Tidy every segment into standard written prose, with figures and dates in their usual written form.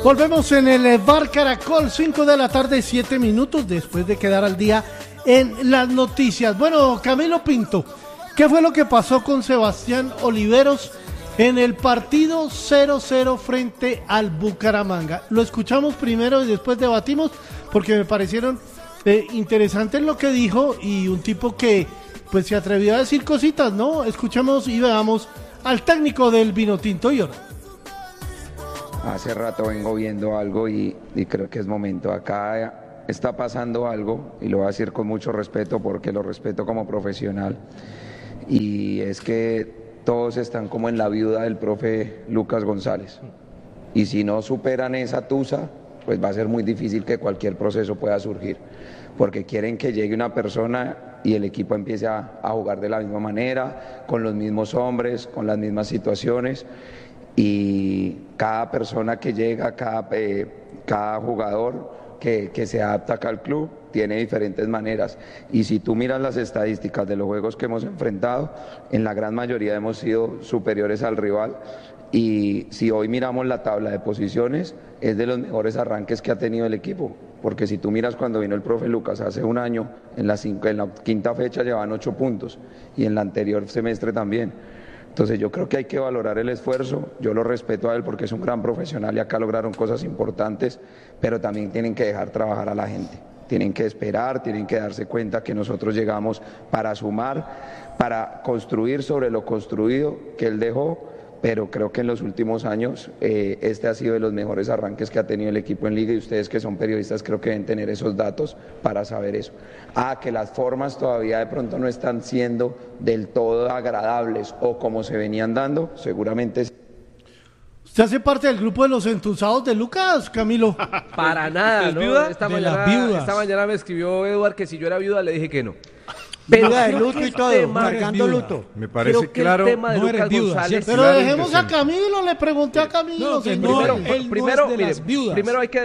Volvemos en el Bar Caracol, 5 de la tarde, 7 minutos, después de quedar al día en las noticias. Bueno, Camilo Pinto, ¿qué fue lo que pasó con Sebastián Oliveros en el partido 0-0 frente al Bucaramanga? Lo escuchamos primero y después debatimos, porque me parecieron interesantes lo que dijo, y un tipo que pues se atrevió a decir cositas, ¿no? Escuchemos y veamos al técnico del Vinotinto y Oro. Hace rato vengo viendo algo y creo que es momento. Acá está pasando algo, y lo voy a decir con mucho respeto porque lo respeto como profesional, y es que todos están como en la viuda del profe Lucas González, y si no superan esa tusa, pues va a ser muy difícil que cualquier proceso pueda surgir, porque quieren que llegue una persona y el equipo empiece a jugar de la misma manera, con los mismos hombres, con las mismas situaciones, y cada persona que llega, cada jugador que se adapta acá al club tiene diferentes maneras, y si tú miras las estadísticas de los juegos que hemos enfrentado, en la gran mayoría hemos sido superiores al rival, y si hoy miramos la tabla de posiciones, es de los mejores arranques que ha tenido el equipo, porque si tú miras cuando vino el profe Lucas hace un año, en la quinta fecha llevaban 8 puntos, y en la anterior semestre también. Entonces yo creo que hay que valorar el esfuerzo, yo lo respeto a él porque es un gran profesional y acá lograron cosas importantes, pero también tienen que dejar trabajar a la gente, tienen que esperar, tienen que darse cuenta que nosotros llegamos para sumar, para construir sobre lo construido que él dejó, pero creo que en los últimos años este ha sido de los mejores arranques que ha tenido el equipo en Liga, y ustedes que son periodistas creo que deben tener esos datos para saber eso. Que las formas todavía de pronto no están siendo del todo agradables o como se venían dando, seguramente. ¿Usted hace parte del grupo de los entusiasmados de Lucas, Camilo? Para nada, ¿no? Esta mañana me escribió Eduard que si yo era viuda le dije que no. Pero de luto y todo, marcando luto. Me parece claro. No eres viuda, pero dejemos a Camilo, le pregunté a Camilo. Primero hay que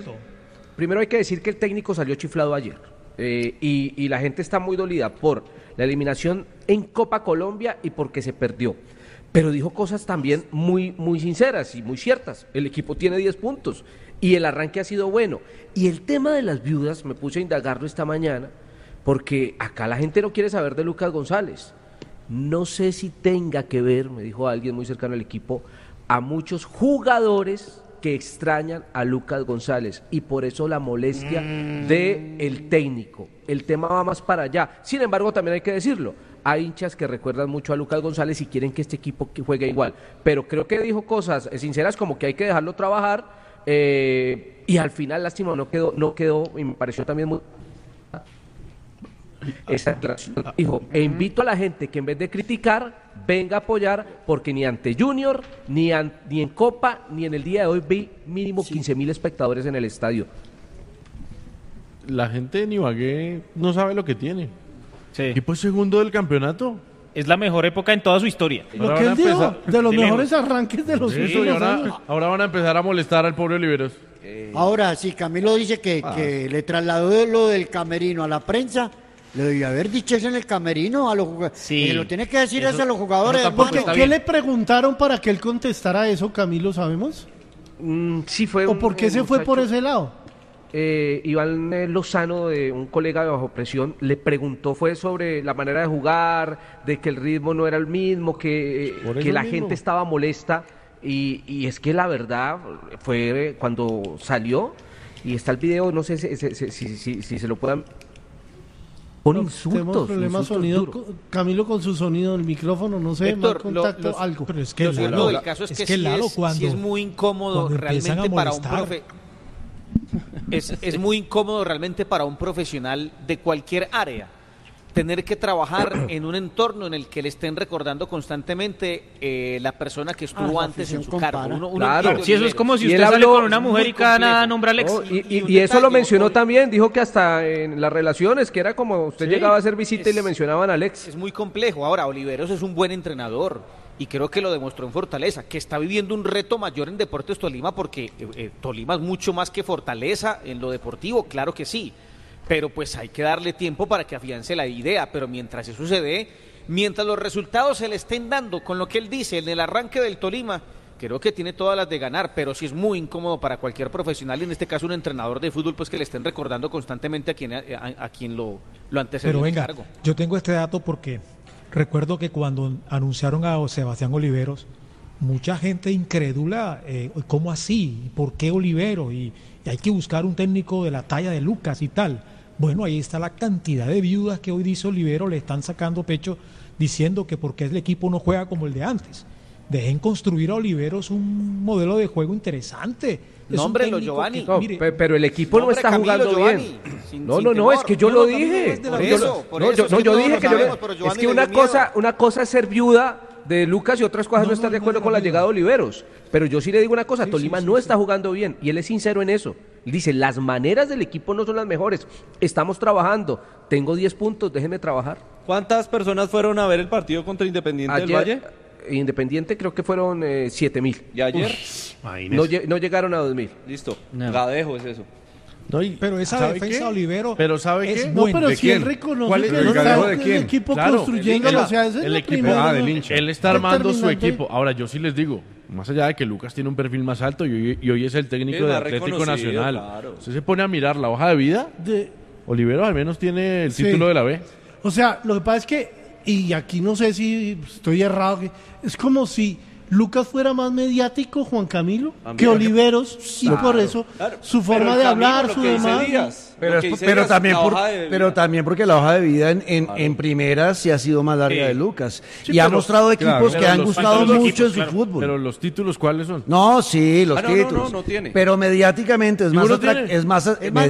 decir que el técnico salió chiflado ayer. Y la gente está muy dolida por la eliminación en Copa Colombia y porque se perdió. Pero dijo cosas también muy, muy sinceras y muy ciertas. El equipo tiene 10 puntos y el arranque ha sido bueno. Y el tema de las viudas, me puse a indagarlo esta mañana, porque acá la gente no quiere saber de Lucas González. No sé si tenga que ver, me dijo alguien muy cercano al equipo, a muchos jugadores que extrañan a Lucas González, y por eso la molestia del técnico. El tema va más para allá. Sin embargo, también hay que decirlo, hay hinchas que recuerdan mucho a Lucas González y quieren que este equipo juegue igual, pero creo que dijo cosas sinceras como que hay que dejarlo trabajar, y al final, lástima, no quedó, y me pareció también muy... Esa declaración dijo, invito a la gente que en vez de criticar venga a apoyar, porque ni ante Junior, ni en Copa, ni en el día de hoy vi mínimo 15.000 espectadores en el estadio. La gente de Ibagué no sabe lo que tiene. Sí. Equipo es segundo del campeonato. Es la mejor época en toda su historia. Lo que él dijo, de los mejores arranques de los últimos años. Ahora van a empezar a molestar al pobre Oliveros. Ahora, si Camilo dice que le trasladó lo del camerino a la prensa, le debió haber dicho eso en el camerino a los jugadores. Sí. Lo tiene que decir eso a los jugadores. ¿Qué le preguntaron para que él contestara eso, Camilo, sabemos? Sí fue. ¿O por qué se fue por ese lado? Iván Lozano, de un colega de Bajo Presión, le preguntó fue sobre la manera de jugar, de que el ritmo no era el mismo, que la gente estaba molesta, y es que la verdad fue cuando salió, y está el video, no sé si se lo puedan... Con insultos. Tenemos problemas sonido, Camilo, con su sonido en el micrófono, no sé, Héctor, contacto, algo. Pero es que el caso es que sí es muy incómodo realmente para un profe. Es muy incómodo realmente para un profesional de cualquier área tener que trabajar en un entorno en el que le estén recordando constantemente la persona que estuvo antes en su cargo. Claro, si eso es como si usted sale con una mujer y cada nada nombra al ex. Y eso lo mencionó también, dijo que hasta en las relaciones, que era como usted llegaba a hacer visita y le mencionaban al ex. Es muy complejo. Ahora, Oliveros es un buen entrenador y creo que lo demostró en Fortaleza, que está viviendo un reto mayor en Deportes Tolima, porque Tolima es mucho más que Fortaleza en lo deportivo, claro que sí. Pero pues hay que darle tiempo para que afiance la idea, pero mientras eso se dé, mientras los resultados se le estén dando con lo que él dice en el arranque del Tolima, creo que tiene todas las de ganar, pero sí es muy incómodo para cualquier profesional, y en este caso un entrenador de fútbol, pues que le estén recordando constantemente a quien lo antecedió. Pero venga, en cargo. yo tengo este dato porque recuerdo que cuando anunciaron a Sebastián Oliveros, mucha gente incrédula, ¿cómo así? ¿Por qué Oliveros? Y hay que buscar un técnico de la talla de Lucas y tal. Bueno, ahí está la cantidad de viudas que hoy dice Oliveros, le están sacando pecho diciendo que porque el equipo no juega como el de antes. Dejen construir a Oliveros un modelo de juego interesante. Nómbrelo, Giovanni. No, pero el equipo no está jugando Giovanni, bien. No, es que yo lo dije. Yo dije que es que una cosa es ser viuda de Lucas y otras cosas no estar de acuerdo con la llegada de Oliveros. Pero yo sí le digo una cosa, Tolima no está jugando bien y él es sincero en eso. Él dice, las maneras del equipo no son las mejores. Estamos trabajando. Tengo 10 puntos, déjenme trabajar. ¿Cuántas personas fueron a ver el partido contra Independiente del Valle? Independiente creo que fueron 7.000. ¿Y ayer? No llegaron a 2.000. Listo. Gadejo es eso. No, pero esa defensa de Olivero. Pero ¿sabe qué? No, pero si él reconoce que está el equipo construyéndolo, o sea, es el equipo del hincha. Él está armando su equipo. Ahora, yo sí les digo, más allá de que Lucas tiene un perfil más alto y hoy es el técnico de Atlético Nacional. Claro. Usted se pone a mirar la hoja de vida, Oliveros al menos tiene el título de la B. O sea, lo que pasa es que, y aquí no sé si estoy errado, es como si Lucas fuera más mediático, Juan Camilo, que Oliveros, y por eso su forma de hablar, su demás. Pero también porque la hoja de vida en primera sí ha sido más larga de Lucas. Y ha mostrado equipos que han gustado mucho en su fútbol. Pero los títulos, ¿cuáles son? No, sí, los títulos. No tiene. Pero mediáticamente es más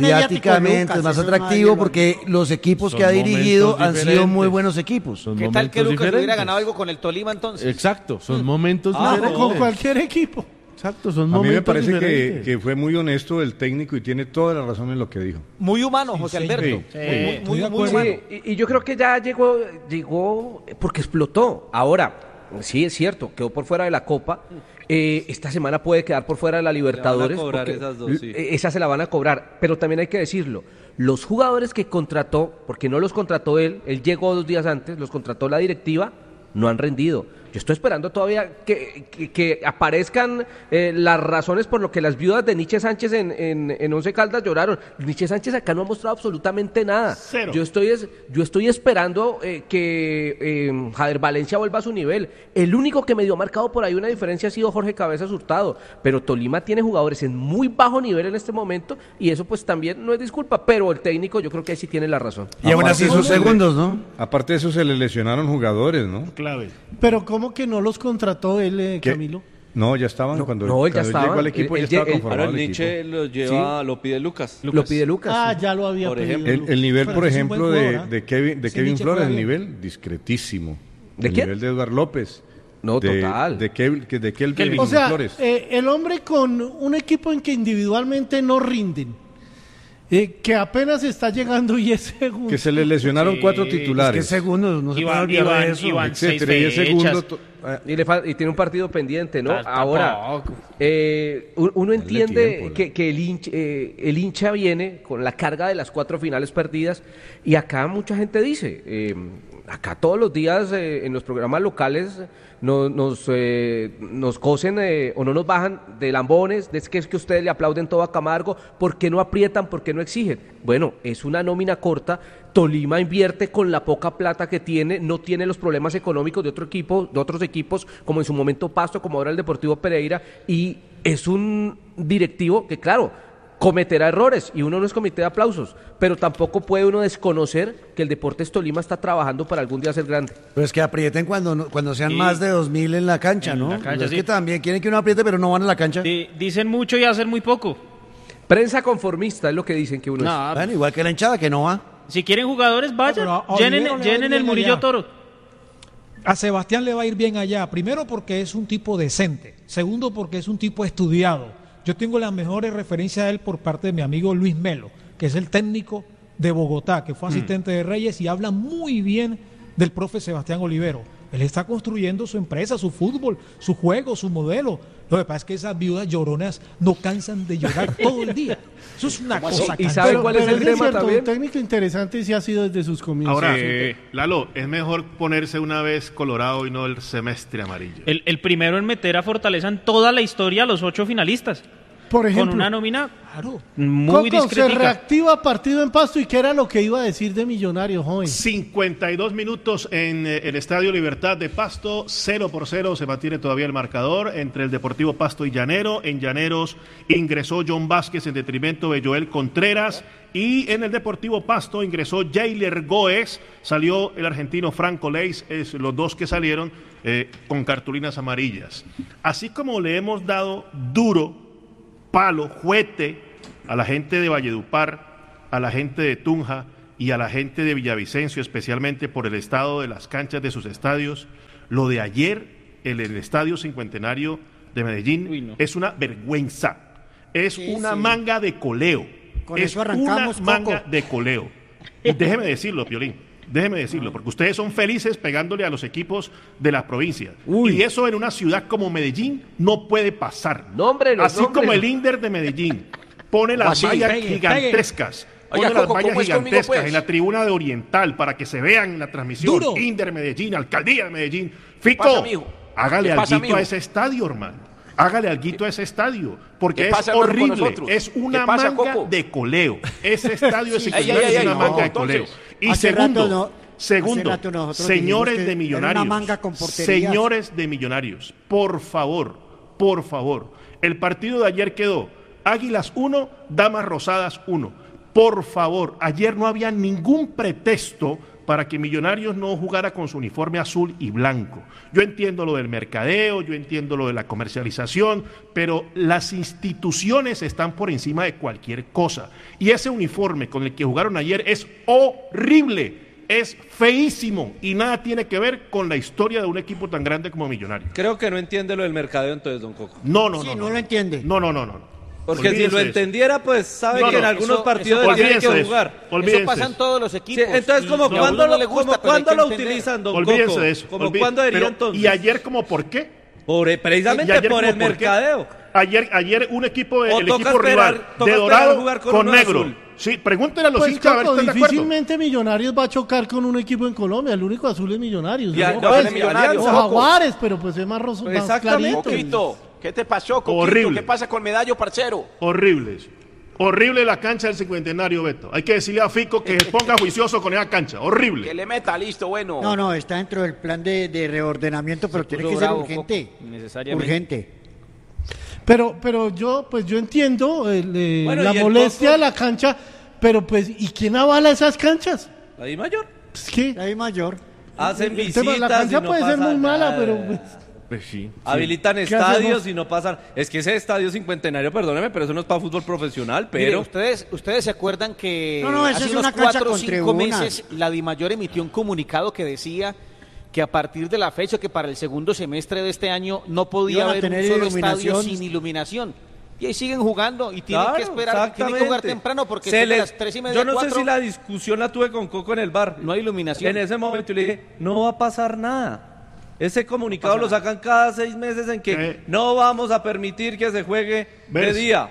atractivo porque los equipos que ha dirigido han sido muy buenos equipos. ¿Qué tal que Lucas hubiera ganado algo con el Tolima entonces? Exacto, son momentos diferentes. Con cualquier equipo. Exacto, son momentos. A mí me parece que fue muy honesto el técnico y tiene toda la razón en lo que dijo. Muy humano, José Alberto. Muy humano. Y yo creo que ya llegó porque explotó. Ahora, sí es cierto, quedó por fuera de la Copa. Esta semana puede quedar por fuera de la Libertadores. Esas dos, sí. Esas se la van a cobrar, pero también hay que decirlo. Los jugadores que contrató, porque no los contrató él llegó 2 días antes, los contrató la directiva, no han rendido. Yo estoy esperando todavía que aparezcan las razones por lo que las viudas de Nietzsche Sánchez en Once Caldas lloraron. Nietzsche Sánchez acá no ha mostrado absolutamente nada. Cero. Yo estoy esperando que Jader Valencia vuelva a su nivel. El único que me dio marcado por ahí una diferencia ha sido Jorge Cabezas Hurtado. Pero Tolima tiene jugadores en muy bajo nivel en este momento y eso pues también no es disculpa. Pero el técnico yo creo que ahí sí tiene la razón. Y aún así sus segundos, ¿no? Aparte de eso se le lesionaron jugadores, ¿no? Clave. Pero ¿cómo que no los contrató él, Camilo? No, ya estaban cuando él ya estaba. Llegó al equipo, ya estaba conformado el Nietzsche equipo. lo lleva, lo pide Lucas. Lo pide Lucas. Ya lo había pedido. El nivel, por ejemplo, jugador, de Kevin Flores, el nivel discretísimo. ¿De el quién? nivel de Eduard López. No, total. De Kelvin O sea, Flores. El hombre con un equipo en que individualmente no rinden, que apenas está llegando y es segundo. Que se le lesionaron 4 titulares. Es que segundos, no se puede olvidar de eso. Etcétera, y es segundo. Y tiene un partido pendiente, ¿no? Ahora, uno entiende que el hincha viene con la carga de las 4 finales perdidas y acá mucha gente dice, acá todos los días en los programas locales nos cosen o no nos bajan de lambones, es que ustedes le aplauden todo a Camargo, ¿por qué no aprietan, por qué no exigen? Bueno, es una nómina corta, Tolima invierte con la poca plata que tiene, no tiene los problemas económicos de otros equipos, como en su momento Pasto, como ahora el Deportivo Pereira, y es un directivo que, claro, cometerá errores, y uno no es comité de aplausos, pero tampoco puede uno desconocer que el Deportes Tolima está trabajando para algún día ser grande. Pero es que aprieten cuando sean más de 2.000 en la cancha, ¿no? Es que también quieren que uno apriete, pero no van a la cancha. Dicen mucho y hacen muy poco. Prensa conformista es lo que dicen que uno es. Bueno, igual que la hinchada, que no va. Si quieren jugadores, vayan, llenen el Murillo Toro. A Sebastián le va a ir bien allá, primero porque es un tipo decente, segundo porque es un tipo estudiado. Yo tengo las mejores referencias de él por parte de mi amigo Luis Melo, que es el técnico de Bogotá, que fue asistente de Reyes y habla muy bien del profe Sebastián Olivero. Él está construyendo su empresa, su fútbol, su juego, su modelo. Lo que pasa es que esas viudas lloronas no cansan de llorar todo el día. Eso es una cosa. ¿Y sabe cuál es el tema también? Un técnico interesante sí ha sido desde sus comienzos. Ahora, Lalo, es mejor ponerse una vez colorado y no el semestre amarillo. El primero en meter a Fortaleza en toda la historia a los 8 finalistas. Por ejemplo, con una nómina muy discreta. Se reactiva partido en Pasto, ¿y qué era lo que iba a decir de Millonarios, joven? 52 minutos en el Estadio Libertad de Pasto, 0-0 se mantiene todavía el marcador entre el Deportivo Pasto y Llanero. En Llaneros ingresó John Vázquez en detrimento de Joel Contreras, y en el Deportivo Pasto ingresó Jailer Goes, salió el argentino Franco Leis, los dos que salieron con cartulinas amarillas. Así como le hemos dado duro palo, juete a la gente de Valledupar, a la gente de Tunja y a la gente de Villavicencio, especialmente por el estado de las canchas de sus estadios, lo de ayer en el Estadio Cincuentenario de Medellín es una vergüenza, es una manga de coleo, con eso arrancamos, una manga de coleo. Y déjeme decirlo, Piolín, déjeme decirlo, porque ustedes son felices pegándole a los equipos de las provincias. Y eso en una ciudad como Medellín no puede pasar. Así como el Inder de Medellín pone las vallas gigantescas, en la tribuna de Oriental para que se vean en la transmisión. Duro. Inder Medellín, Alcaldía de Medellín. Fico, hágale alguito a ese estadio, hermano. Hágale alguito a ese estadio, porque es horrible, es una manga de coleo. Ese estadio es una manga de coleo. Y segundo, señores de Millonarios, por favor, el partido de ayer quedó Águilas 1, Damas Rosadas 1. Por favor, ayer no había ningún pretexto para que Millonarios no jugara con su uniforme azul y blanco. Yo entiendo lo del mercadeo, yo entiendo lo de la comercialización, pero las instituciones están por encima de cualquier cosa. Y ese uniforme con el que jugaron ayer es horrible, es feísimo y nada tiene que ver con la historia de un equipo tan grande como Millonarios. Creo que no entiende lo del mercadeo entonces, don Coco. No lo entiende. No. Porque olvídense, si lo entendiera, pues sabe que en algunos partidos tiene que jugar. Eso pasa en todos los equipos. Sí, entonces, ¿cuándo lo utilizan, don Coco? Olvídense de eso. ¿Como cuándo debería entonces? ¿Y ayer como por qué? Precisamente por el mercadeo. Ayer un equipo, el equipo rival, de dorado con negro. Azul. Sí, pregúntenle a los hinchas a ver si están de acuerdo. Difícilmente Millonarios va a chocar con un equipo en Colombia. El único azul es Millonarios. Millonarios. Jaguares, pero pues es más roso. Exactamente. Poquito. ¿Qué te pasó, Coquito? Horrible. ¿Qué pasa con Medallo, parcero? Horrible la cancha del Cincuentenario, Beto. Hay que decirle a Fico que se ponga juicioso con esa cancha. Horrible. Que le meta, listo, bueno. No, está dentro del plan de reordenamiento, pero tiene que ser urgente. Urgente. Pero yo entiendo la molestia de la cancha, pero pues, ¿y quién avala esas canchas? La DIMAYOR. La DIMAYOR. Hacen visitas. La cancha puede ser muy mala, pero pues sí. Habilitan estadios y no pasan. Es que ese estadio Cincuentenario, perdóneme, pero eso no es para fútbol profesional. Pero mire, ustedes se acuerdan que hace unos 4 o 5 meses la DIMAYOR emitió un comunicado que decía que a partir de la fecha, que para el segundo semestre de este año no podía haber un solo estadio sin iluminación. Y ahí siguen jugando y tienen que esperar, tienen que jugar temprano porque a las 3:30. Yo no sé si la discusión la tuve con Coco en el bar. No hay iluminación. En ese momento yo le dije, no va a pasar nada. Ese comunicado lo sacan cada 6 meses en que no vamos a permitir que se juegue de día.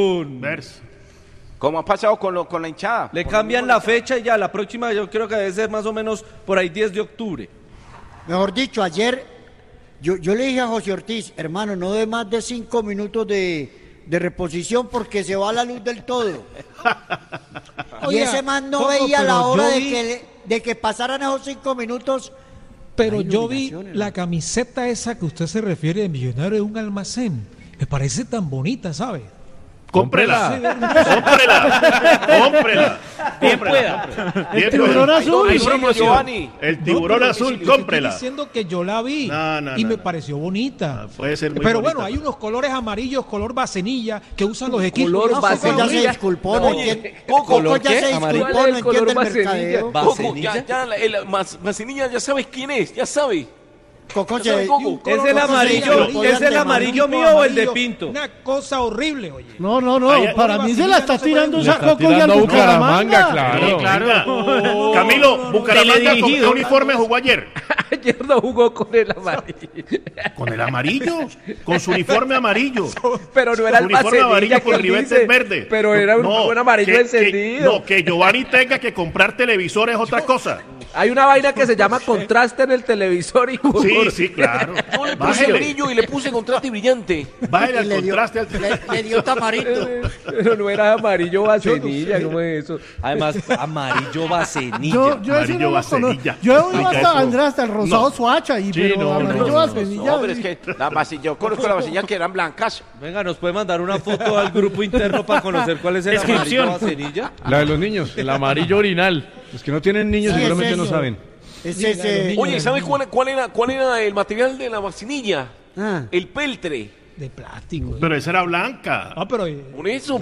Como ha pasado con la hinchada. Le cambian la fecha y ya, la próxima yo creo que debe ser más o menos por ahí 10 de octubre. Mejor dicho, ayer yo le dije a José Ortiz, hermano, no dé más de 5 minutos de reposición porque se va la luz del todo. Y ese man no veía la hora de que pasaran esos 5 minutos. Pero yo vi la camiseta esa que usted se refiere de Millonario de un almacén. Me parece tan bonita, ¿sabe? Cómprela. Bien pueda. El tiburón azul. El tiburón azul, cómprela. Estoy diciendo que yo la vi y me pareció bonita. Puede ser muy Pero bonita, bueno, hay unos colores amarillos, color vacenilla, que usan los equipos. Color vacenilla. Ya se disculpó, no entiende. Coco ya se disculpó, no entiende el mercadeo. Coco, ya vacenilla, ya sabes quién es, ya sabes. Coco, ¿Es el amarillo mío o el de Pinto? Una cosa horrible, oye. No, para mí se la está tirando esa Coco y al Bucaramanga. Claro. Camilo, Bucaramanga, ¿con qué uniforme jugó ayer? izquierdo jugó con el amarillo. ¿Con el amarillo? Con su uniforme amarillo. Pero no era el uniforme amarillo con ribetes verdes. Pero era un amarillo encendido. Que Giovanni tenga que comprar televisor es otra cosa. Hay una vaina que se llama contraste en el televisor y Sí, claro. Yo le puse brillo y le puse contraste brillante. Bájale al contraste al le dio tamarito. Pero no era amarillo vasenilla, ¿cómo es eso? Además, amarillo vasenilla. Amarillo vasenilla. Yo he oído hasta el rosado Suacha, pero amarillo vasenilla. No, pero es que yo conozco la vasenilla que eran blancas. Venga, ¿nos puede mandar una foto al grupo interno para conocer cuál es el amarillo vasenilla? La de los niños, el amarillo orinal. Los que no tienen niños seguramente no saben. Oye, ¿sabes cuál era el material de la vacinilla? El peltre. De plástico. Pero esa era blanca. Por eso.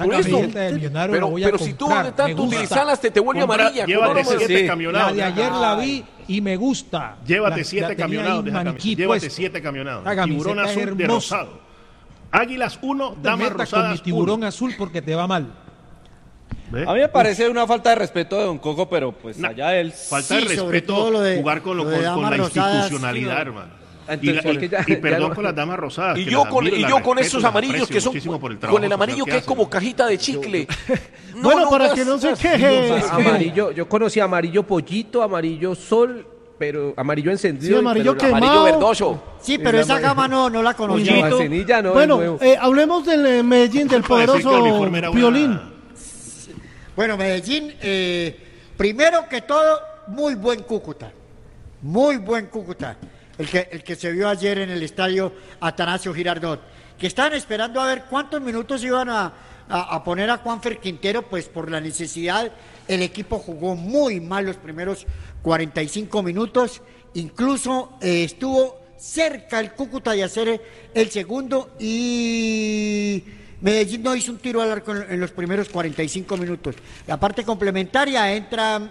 Pero si tú de tanto utilizarlas te vuelve amarilla. Llévate 7 camionados. La de ayer la vi y me gusta. Llévate 7 camionados. Llévate 7 camionados. Tiburón azul de rosado. Águilas 1, damas rosadas. Con mi tiburón azul porque te va mal. A mí me parece una falta de respeto de Don Coco, pero pues allá él... Falta de respeto jugar con la institucionalidad, hermano. Y perdón con las damas rosadas. Y yo con esos amarillos que son... Con el amarillo que es como cajita de chicle. Bueno, para que no se queje. Amarillo, yo conocí amarillo pollito, amarillo sol... Pero amarillo encendido. Sí, amarillo quemado. Amarillo verdoso. Sí, pero esa gama no la conocí. Bueno, hablemos del Medellín, del poderoso Piolín. Bueno, Medellín, primero que todo, muy buen Cúcuta. Muy buen Cúcuta. El que se vio ayer en el estadio Atanasio Girardot. Que estaban esperando a ver cuántos minutos iban a poner a Juanfer Quintero, pues por la necesidad. El equipo jugó muy mal los primeros 45 minutos. Incluso estuvo cerca el Cúcuta de hacer el segundo y Medellín no hizo un tiro al arco en los primeros 45 minutos. La parte complementaria entran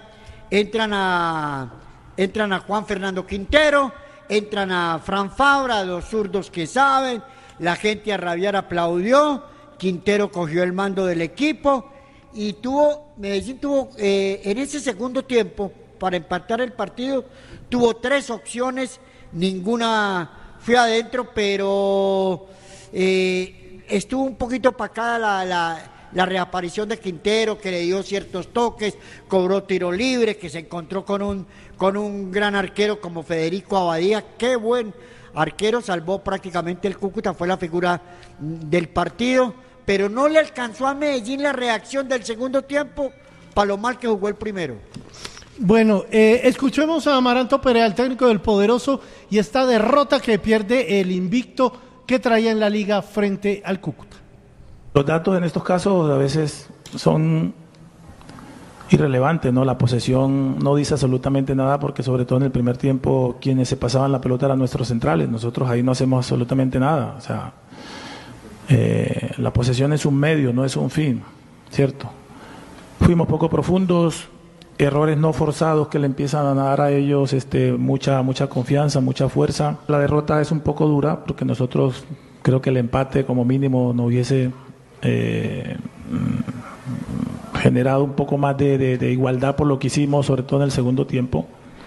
a Juan Fernando Quintero, entran a Fran Fabra, dos zurdos que saben, la gente a rabiar aplaudió, Quintero cogió el mando del equipo y Medellín tuvo en ese segundo tiempo para empatar el partido, tuvo 3 opciones, ninguna fue adentro, pero estuvo un poquito opacada la reaparición de Quintero, que le dio ciertos toques, cobró tiro libre, que se encontró con un gran arquero como Federico Abadía, qué buen arquero, salvó prácticamente el Cúcuta, fue la figura del partido, pero no le alcanzó a Medellín la reacción del segundo tiempo para lo mal que jugó el primero. Bueno, escuchemos a Amaranto Perea, el técnico del Poderoso, y esta derrota que pierde el invicto que traía en la liga frente al Cúcuta. Los datos en estos casos a veces son irrelevantes, ¿no? La posesión no dice absolutamente nada porque sobre todo en el primer tiempo quienes se pasaban la pelota eran nuestros centrales, nosotros ahí no hacemos absolutamente nada, o sea, la posesión es un medio, no es un fin, ¿cierto? Fuimos poco profundos, errores no forzados que le empiezan a dar a ellos mucha confianza, mucha fuerza. La derrota es un poco dura porque nosotros creo que el empate como mínimo nos hubiese generado un poco más de igualdad por lo que hicimos, sobre todo en el segundo tiempo.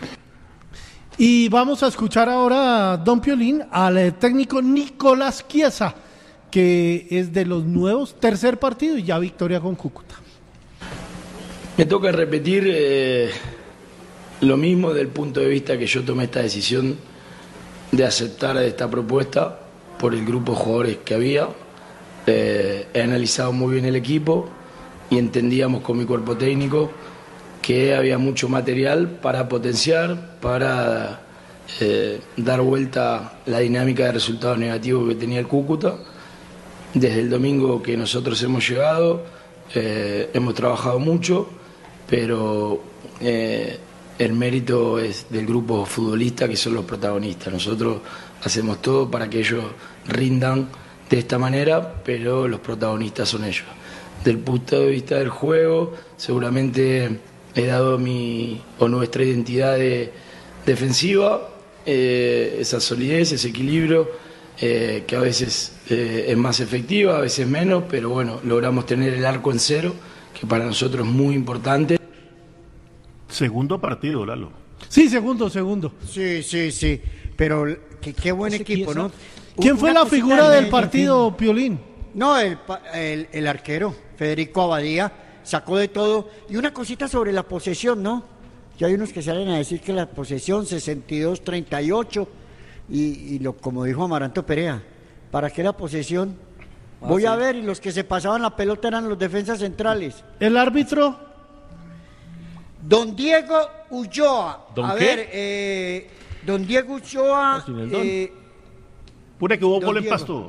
Y vamos a escuchar ahora, don Piolín, al técnico Nicolás Chiesa, que es de los nuevos, tercer partido y ya victoria con Cúcuta. Me toca repetir lo mismo desde el punto de vista que yo tomé esta decisión de aceptar esta propuesta por el grupo de jugadores que había. He analizado muy bien el equipo y entendíamos con mi cuerpo técnico que había mucho material para potenciar, para dar vuelta la dinámica de resultados negativos que tenía el Cúcuta. Desde el domingo que nosotros hemos llegado, hemos trabajado mucho, pero el mérito es del grupo futbolista, que son los protagonistas. Nosotros hacemos todo para que ellos rindan de esta manera, pero los protagonistas son ellos. Del punto de vista del juego, seguramente he dado nuestra identidad defensiva, esa solidez, ese equilibrio, que a veces es más efectiva, a veces menos, pero bueno, logramos tener el arco en cero, que para nosotros es muy importante. Segundo partido, Lalo. Sí, segundo. Sí. Pero qué buen equipo, ¿no? ¿Quién fue la figura del partido, Piolín? No, el arquero, Federico Abadía, sacó de todo. Y una cosita sobre la posesión, ¿no? Ya hay unos que salen a decir que la posesión 62-38 y como dijo Amaranto Perea, ¿para qué la posesión? Voy a ver, y los que se pasaban la pelota eran los defensas centrales. ¿El árbitro? Don Diego Ulloa. ¿Don qué? Don Diego Ulloa. Pure que hubo gol en Pasto.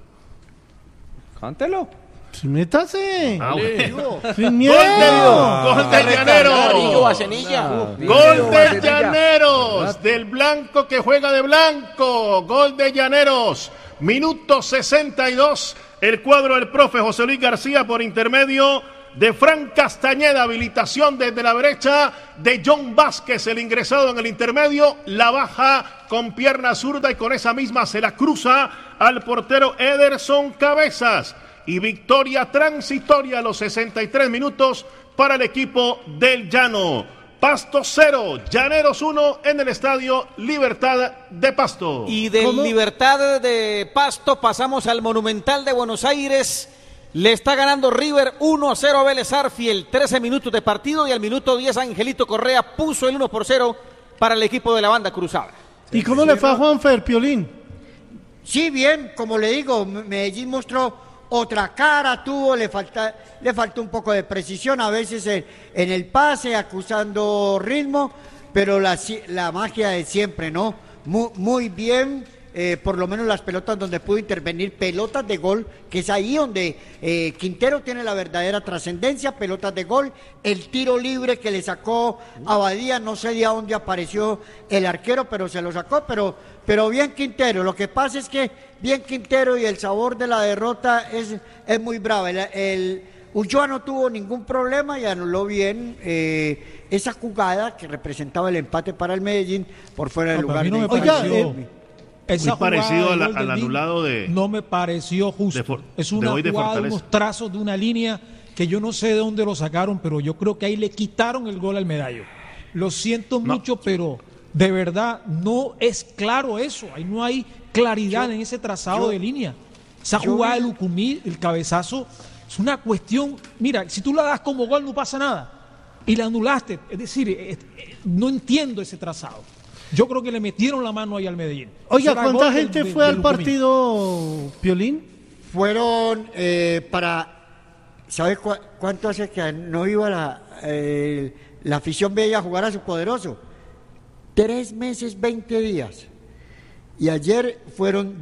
Cántelo. Sí, métase. Bueno. Sin miedo. Gol del Llanero. Gol del Llaneros. Del blanco que juega de blanco. Gol de Llaneros. Minuto 62. El cuadro del profe José Luis García por intermedio de Fran Castañeda. Habilitación desde la derecha de John Vázquez, el ingresado en el intermedio. La baja con pierna zurda y con esa misma se la cruza al portero Ederson Cabezas. Y victoria transitoria a los 63 minutos para el equipo del Llano. Pasto 0, Llaneros 1 en el Estadio Libertad de Pasto. Y del Libertad de Pasto pasamos al Monumental de Buenos Aires. Le está ganando River 1-0 a Vélez Arfiel, 13 minutos de partido, y al minuto 10 Angelito Correa puso el 1-0 para el equipo de la banda cruzada. ¿Y cómo le fue a Juanfer, Piolín? Sí, bien, como le digo, Medellín mostró otra cara, le faltó un poco de precisión a veces en el pase, acusando ritmo, pero la magia de siempre, ¿no? Muy bien, por lo menos las pelotas donde pudo intervenir, pelotas de gol, que es ahí donde Quintero tiene la verdadera trascendencia, pelotas de gol, el tiro libre que le sacó Abadía, no sé de dónde apareció el arquero, pero se lo sacó, pero bien Quintero. Lo que pasa es que bien Quintero y el sabor de la derrota es muy bravo. El Ulloa no tuvo ningún problema y anuló bien esa jugada que representaba el empate para el Medellín por fuera del lugar. Muy parecido al anulado de... No me pareció justo. Es una jugada, unos trazos de una línea que yo no sé de dónde lo sacaron, pero yo creo que ahí le quitaron el gol al Medallo. Lo siento mucho, pero de verdad no es claro eso. Ahí no hay claridad en ese trazado de línea. Esa jugada de Lucumí, el cabezazo, es una cuestión... Mira, si tú la das como gol no pasa nada. Y la anulaste. Es decir, no entiendo ese trazado. Yo creo que le metieron la mano ahí al Medellín. Oiga, ¿cuánta gente fue al partido, Piolín? Fueron ¿sabe cuánto hace que no iba la afición bella a jugar a su poderoso? 3 meses, 20 días. Y ayer fueron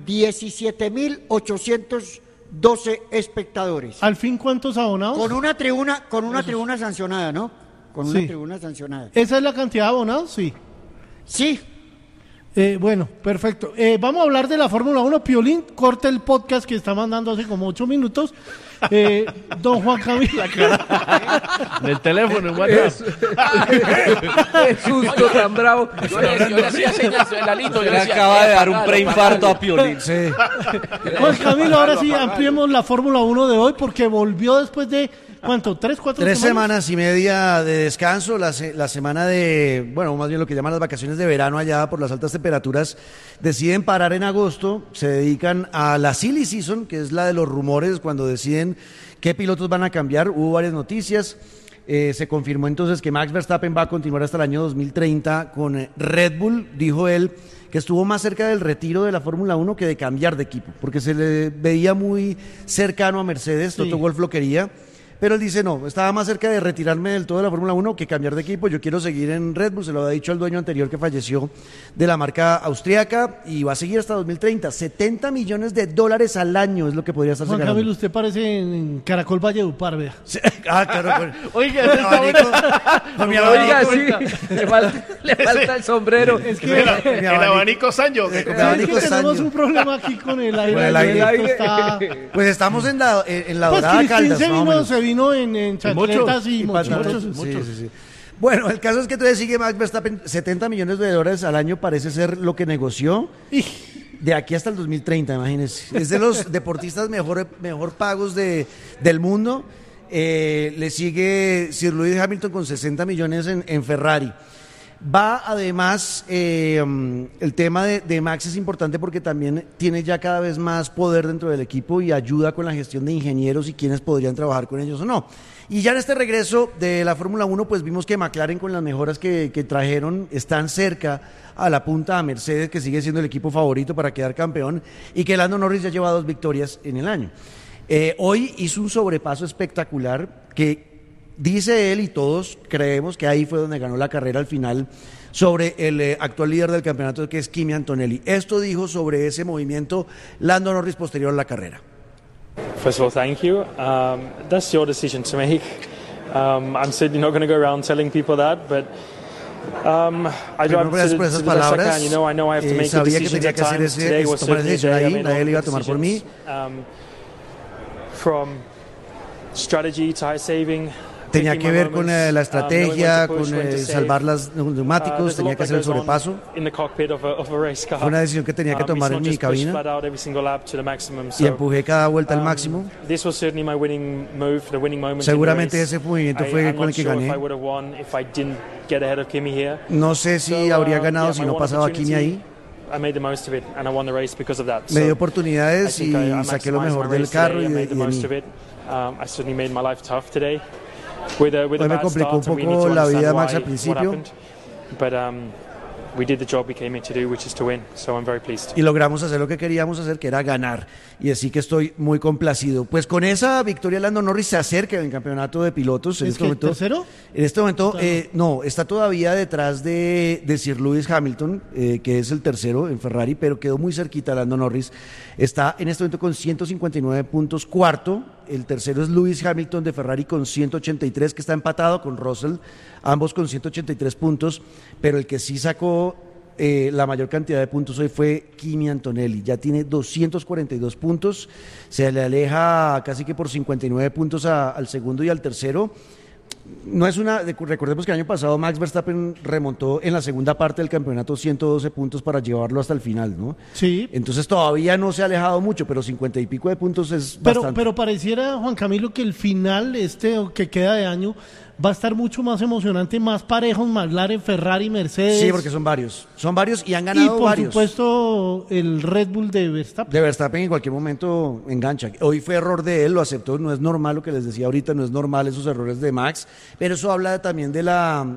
17.812 espectadores. ¿Al fin cuántos abonados? Con una tribuna sancionada, ¿no? Con una tribuna sancionada. ¿Esa es la cantidad de abonados? Sí. Sí. Bueno, perfecto. Vamos a hablar de la Fórmula 1. Piolín, corte el podcast que está mandando hace como 8 minutos. Don Juan Camilo. Del teléfono, en WhatsApp. Qué susto tan bravo. Yo le hacía señas de Lalito. Le acaba de dar un preinfarto a Piolín. Sí. Juan Camilo, ahora sí ampliemos la Fórmula 1 de hoy porque volvió después de... ¿Cuánto? ¿3, 4 semanas? 3 semanas y media de descanso, la semana de, bueno, más bien lo que llaman las vacaciones de verano allá por las altas temperaturas, deciden parar en agosto, se dedican a la silly season, que es la de los rumores, cuando deciden qué pilotos van a cambiar. Hubo varias noticias, se confirmó entonces que Max Verstappen va a continuar hasta el año 2030 con Red Bull, dijo él, que estuvo más cerca del retiro de la Fórmula 1 que de cambiar de equipo, porque se le veía muy cercano a Mercedes, sí. Toto Wolff lo quería. Pero él dice, no, estaba más cerca de retirarme del todo de la Fórmula 1 que cambiar de equipo. Yo quiero seguir en Red Bull, se lo había dicho al dueño anterior que falleció de la marca austríaca y va a seguir hasta 2030. $70 millones al año es lo que podría estar Juan Camilo, usted parece en Caracol Valledupar, vea. Sí, claro. Oiga, sí, le falta el sombrero. Es que el abanico Sancho. Tenemos un problema aquí con el aire. Pues estamos en la Dorada Caldas, vino en chancletas y muchos. Sí. Bueno, el caso es que entonces sigue Max Verstappen, $70 millones al año parece ser lo que negoció de aquí hasta el 2030, imagínense. Es de los deportistas mejor pagos del mundo. Le sigue Sir Lewis Hamilton con 60 millones en Ferrari. Va además, el tema de Max es importante porque también tiene ya cada vez más poder dentro del equipo y ayuda con la gestión de ingenieros y quienes podrían trabajar con ellos o no. Y ya en este regreso de la Fórmula 1, pues vimos que McLaren con las mejoras que trajeron están cerca a la punta a Mercedes, que sigue siendo el equipo favorito para quedar campeón, y que Lando Norris ya lleva 2 victorias en el año. Hoy hizo un sobrepaso espectacular que dice él y todos creemos que ahí fue donde ganó la carrera al final sobre el actual líder del campeonato, que es Kimi Antonelli. Esto dijo sobre ese movimiento Lando Norris posterior a la carrera. First of all, thank you. That's your decision to make. I'm certainly not going to go around telling people that, but I drive to the best I can. You know, I know I have to make decisions at times. Today was certainly a day I made all the decisions. From strategy, tire saving. Tenía que ver con la estrategia, con salvar los neumáticos, tenía que hacer el sobrepaso. Fue una decisión que tenía que tomar en mi cabina y empujé cada vuelta al máximo. Seguramente ese movimiento fue con el que gané. No sé si habría ganado si no pasaba Kimi ahí. Me dio oportunidades y saqué lo mejor del carro y de mí. Hoy me complicó un poco la vida de Max al principio. Y logramos hacer lo que queríamos hacer, que era ganar. Y así que estoy muy complacido. Pues con esa victoria Lando Norris se acerca en el campeonato de pilotos. ¿Es el tercero? En este momento, no, está todavía detrás de Sir Lewis Hamilton, que es el tercero en Ferrari, pero quedó muy cerquita Lando Norris. Está en este momento con 159 puntos, cuarto. El tercero es Lewis Hamilton de Ferrari con 183, que está empatado con Russell, ambos con 183 puntos, pero el que sí sacó la mayor cantidad de puntos hoy fue Kimi Antonelli. Ya tiene 242 puntos, se le aleja casi que por 59 puntos al segundo y al tercero. No es recordemos que el año pasado Max Verstappen remontó en la segunda parte del campeonato 112 puntos para llevarlo hasta el final, ¿no? Sí. Entonces todavía no se ha alejado mucho, pero 50 y pico de puntos es bastante. Pero pareciera, Juan Camilo, que el final que queda de año va a estar mucho más emocionante, más parejos, McLaren, Ferrari, Mercedes. Sí, porque son varios y han ganado varios. Y por supuesto el Red Bull de Verstappen. De Verstappen en cualquier momento engancha. Hoy fue error de él, lo aceptó, no es normal lo que les decía ahorita, no es normal esos errores de Max, pero eso habla también de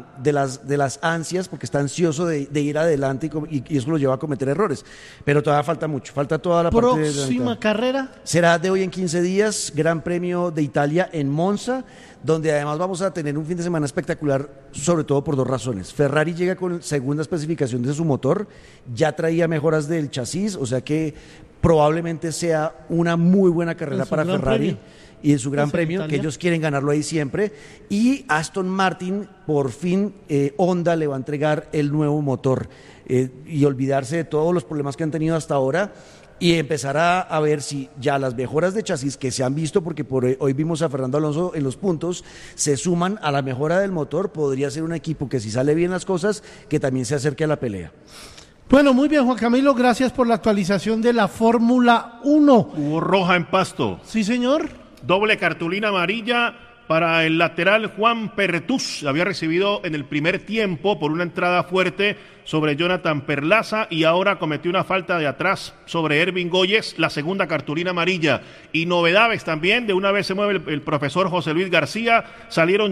las ansias, porque está ansioso de ir adelante y eso lo lleva a cometer errores. Pero todavía falta mucho, falta toda la parte de ¿Próxima carrera? Será de hoy en 15 días, Gran Premio de Italia en Monza, donde además vamos a tener un fin de semana espectacular, sobre todo por 2 razones. Ferrari llega con segunda especificación de su motor, ya traía mejoras del chasis, o sea que probablemente sea una muy buena carrera para Ferrari y en su Gran Premio, que ellos quieren ganarlo ahí siempre. Y Aston Martin, por fin, Honda le va a entregar el nuevo motor y olvidarse de todos los problemas que han tenido hasta ahora. Y empezar a ver si ya las mejoras de chasis que se han visto, porque hoy vimos a Fernando Alonso en los puntos, se suman a la mejora del motor. Podría ser un equipo que, si sale bien las cosas, que también se acerque a la pelea. Bueno, muy bien, Juan Camilo, gracias por la actualización de la Fórmula 1. Hubo roja en Pasto. Sí, señor. Doble cartulina amarilla para el lateral Juan Pertús. Había recibido en el primer tiempo por una entrada fuerte sobre Jonathan Perlaza y ahora cometió una falta de atrás sobre Ervin Goyes, la segunda cartulina amarilla. Y novedades también, de una vez se mueve el profesor José Luis García, salieron